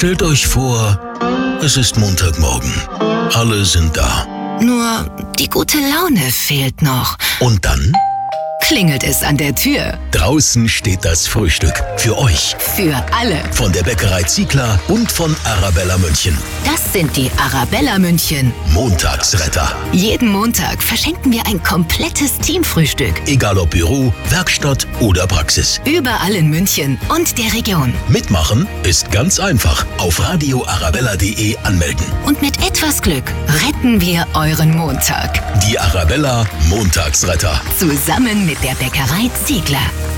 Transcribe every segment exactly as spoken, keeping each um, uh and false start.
Stellt euch vor, es ist Montagmorgen. Alle sind da. Nur die gute Laune fehlt noch. Und dann klingelt es an der Tür. Draußen steht das Frühstück. Für euch. Für alle. Von der Bäckerei Ziegler und von Arabella München. Das sind die Arabella München Montagsretter. Jeden Montag verschenken wir ein komplettes Teamfrühstück. Egal ob Büro, Werkstatt oder Praxis. Überall in München und der Region. Mitmachen ist ganz einfach. Auf radio arabella punkt de anmelden. Und mit etwas Glück retten wir euren Montag. Die Arabella Montagsretter. Zusammen mit der Bäckerei Ziegler.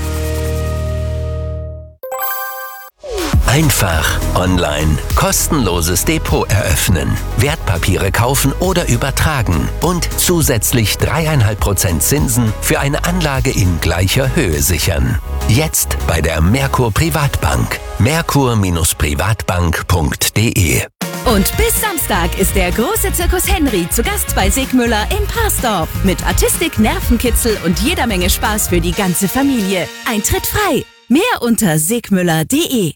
Einfach online kostenloses Depot eröffnen, Wertpapiere kaufen oder übertragen und zusätzlich drei Komma fünf Prozent Zinsen für eine Anlage in gleicher Höhe sichern. Jetzt bei der Merkur Privatbank. merkur Privatbank punkt de. Und bis Samstag ist der große Zirkus Henry zu Gast bei Segmüller in Parsdorf. Mit Artistik, Nervenkitzel und jeder Menge Spaß für die ganze Familie. Eintritt frei. Mehr unter segmüller punkt de.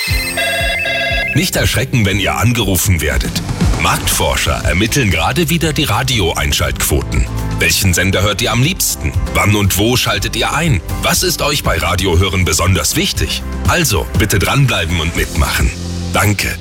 Nicht erschrecken, wenn ihr angerufen werdet. Marktforscher ermitteln gerade wieder die Radio-Einschaltquoten. Welchen Sender hört ihr am liebsten? Wann und wo schaltet ihr ein? Was ist euch bei Radiohören besonders wichtig? Also, bitte dranbleiben und mitmachen. Danke.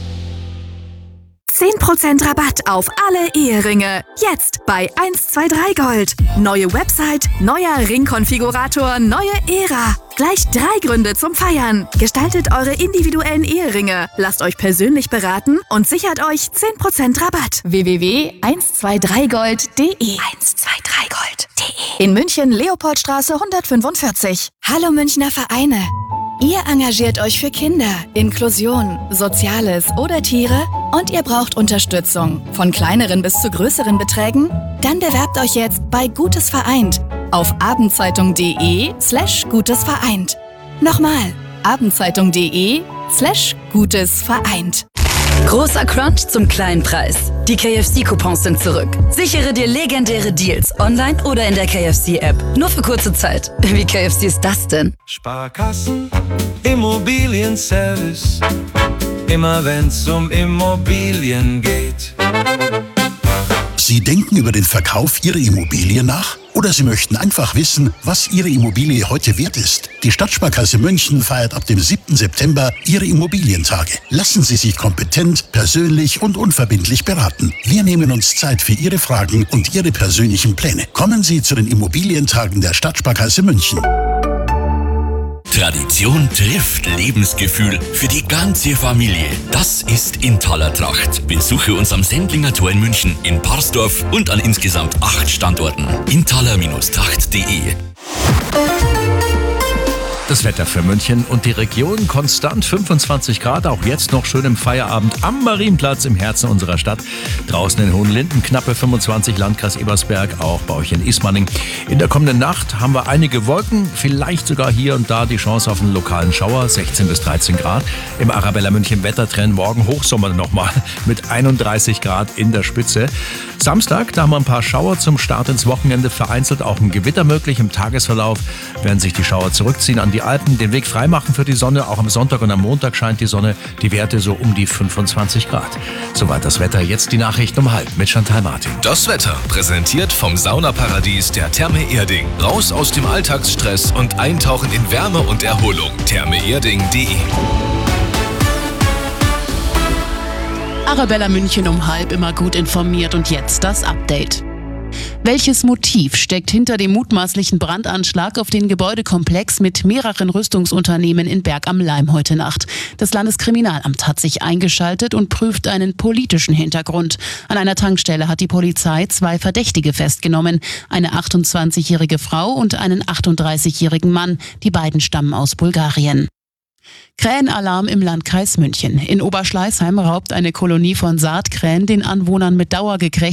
zehn Prozent Rabatt auf alle Eheringe. Jetzt bei eins zwei drei Gold. Neue Website, neuer Ringkonfigurator, neue Ära. Gleich drei Gründe zum Feiern. Gestaltet eure individuellen Eheringe. Lasst euch persönlich beraten und sichert euch zehn Prozent Rabatt. w w w punkt eins zwei drei gold punkt de eins zwei drei gold punkt de. In München, Leopoldstraße hundertfünfundvierzig. Hallo Münchner Vereine. Ihr engagiert euch für Kinder, Inklusion, Soziales oder Tiere und ihr braucht Unterstützung, von kleineren bis zu größeren Beträgen? Dann bewerbt euch jetzt bei Gutes Vereint auf abendzeitung.de slash Gutes Vereint. Nochmal, abendzeitung.de slash Gutes Vereint. Großer Crunch zum kleinen Preis. Die K F C-Coupons sind zurück. Sichere dir legendäre Deals online oder in der K F C-App. Nur für kurze Zeit. Wie K F C ist das denn? Sparkassen, Immobilienservice. Immer wenn's um Immobilien geht. Sie denken über den Verkauf Ihrer Immobilie nach? Oder Sie möchten einfach wissen, was Ihre Immobilie heute wert ist? Die Stadtsparkasse München feiert ab dem siebten September ihre Immobilientage. Lassen Sie sich kompetent, persönlich und unverbindlich beraten. Wir nehmen uns Zeit für Ihre Fragen und Ihre persönlichen Pläne. Kommen Sie zu den Immobilientagen der Stadtsparkasse München. Tradition trifft Lebensgefühl für die ganze Familie. Das ist Intaler Tracht. Besuche uns am Sendlinger Tor in München, in Parsdorf und an insgesamt acht Standorten. intaler Tracht punkt de. Das Wetter für München und die Region konstant fünfundzwanzig Grad, auch jetzt noch schön im Feierabend am Marienplatz im Herzen unserer Stadt. Draußen in Hohenlinden knappe fünfundzwanzig, Landkreis Ebersberg, auch bei euch in Ismaning. In der kommenden Nacht haben wir einige Wolken, vielleicht sogar hier und da die Chance auf einen lokalen Schauer, sechzehn bis dreizehn Grad. Im Arabella München Wettertrend morgen Hochsommer nochmal mit einunddreißig Grad in der Spitze. Samstag, da haben wir ein paar Schauer zum Start ins Wochenende, vereinzelt auch ein Gewitter möglich im Tagesverlauf, werden sich die Schauer zurückziehen an die Alpen, den Weg freimachen für die Sonne. Auch am Sonntag und am Montag scheint die Sonne, die Werte so um die fünfundzwanzig Grad. Soweit das Wetter, jetzt die Nachrichten um halb mit Chantal Martin. Das Wetter präsentiert vom Saunaparadies der Therme Erding. Raus aus dem Alltagsstress und eintauchen in Wärme und Erholung. therme erding punkt de. Arabella München um halb, immer gut informiert und jetzt das Update. Welches Motiv steckt hinter dem mutmaßlichen Brandanschlag auf den Gebäudekomplex mit mehreren Rüstungsunternehmen in Berg am Laim heute Nacht? Das Landeskriminalamt hat sich eingeschaltet und prüft einen politischen Hintergrund. An einer Tankstelle hat die Polizei zwei Verdächtige festgenommen, eine achtundzwanzigjährige Frau und einen achtunddreißigjährigen Mann. Die beiden stammen aus Bulgarien. Krähenalarm im Landkreis München. In Oberschleißheim raubt eine Kolonie von Saatkrähen den Anwohnern mit Dauergekrächz